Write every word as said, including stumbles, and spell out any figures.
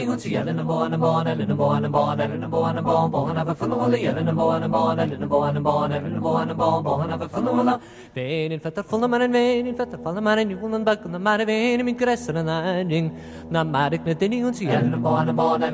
uns yelling and born and born and born and born and born and born born have a full of yelling and born and born and born and born and born and born born have a full of vein in fetter full of man and vein in fetter full of man and you will back on the man vein in gress and an ending na marik net uns yelling and born and born